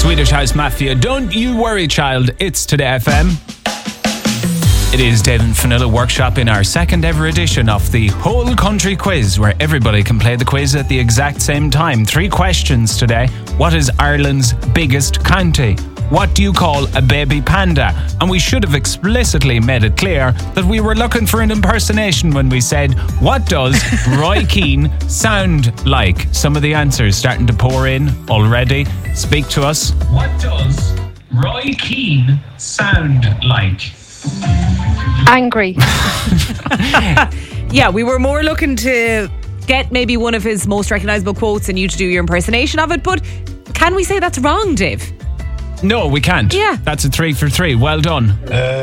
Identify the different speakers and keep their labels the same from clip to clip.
Speaker 1: Swedish House Mafia, Don't You Worry Child, it's Today FM. It is Dave and Fionnuala Workshop in our second ever edition of the Whole Country Quiz, where everybody can play the quiz at the exact same time. 3 questions today. What is Ireland's biggest county? What do you call a baby panda? And we should have explicitly made it clear that we were looking for an impersonation when we said, what does Roy Keane sound like? Some of the answers starting to pour in already. Speak to us. What does Roy Keane sound like?
Speaker 2: Angry.
Speaker 3: Yeah, we were more looking to get maybe one of his most recognisable quotes and you to do your impersonation of it, but can we say that's wrong, Dave?
Speaker 1: No, we can't.
Speaker 3: Yeah.
Speaker 1: That's a 3 for 3. Well done.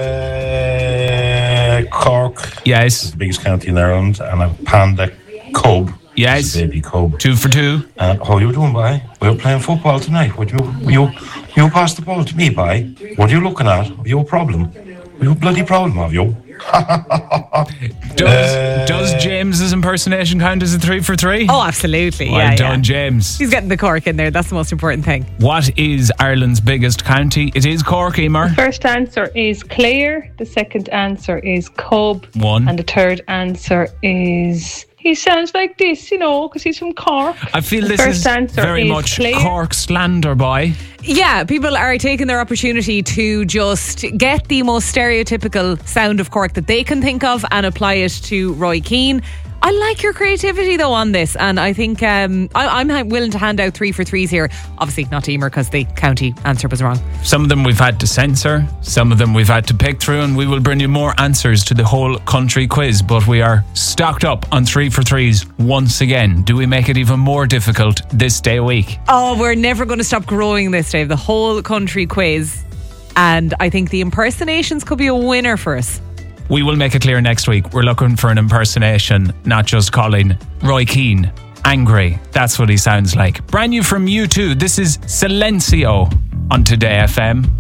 Speaker 4: Cork.
Speaker 1: Yes.
Speaker 4: It's the biggest county in Ireland, and a panda cub.
Speaker 1: Yes.
Speaker 4: A baby cub.
Speaker 1: 2 for 2.
Speaker 4: How you doing, boy? We were playing football tonight. Would you pass the ball to me, boy? What are you looking at? Have you a problem? Have you a bloody problem, have you?
Speaker 1: Does James's impersonation count as a 3 for 3?
Speaker 3: Oh, absolutely.
Speaker 1: Well done, James.
Speaker 3: He's getting the cork in there. That's the most important thing.
Speaker 1: What is Ireland's biggest county? It is Cork, Emer.
Speaker 2: First answer is Clare. The second answer is Cub.
Speaker 1: 1.
Speaker 2: And the third answer is... He sounds like this, because he's from Cork.
Speaker 1: I feel
Speaker 2: The
Speaker 1: this
Speaker 2: first
Speaker 1: is
Speaker 2: answer
Speaker 1: very
Speaker 2: is
Speaker 1: much
Speaker 2: Clare.
Speaker 1: Cork slander, boy.
Speaker 3: Yeah, people are taking their opportunity to just get the most stereotypical sound of Cork that they can think of and apply it to Roy Keane. I like your creativity though on this, and I think I'm willing to hand out 3 for 3s here. Obviously not to Emer because the county answer was wrong.
Speaker 1: Some of them we've had to censor, some of them we've had to pick through, and we will bring you more answers to the Whole Country Quiz, but we are stocked up on 3 for 3s once again. Do we make it even more difficult this day a week?
Speaker 3: Oh, we're never going to stop growing this, Dave. The Whole Country Quiz, and I think the impersonations could be a winner for us.
Speaker 1: We will make it clear next week. We're looking for an impersonation, not just calling Roy Keane angry. That's what he sounds like. Brand new from U2. This is Silencio on Today FM.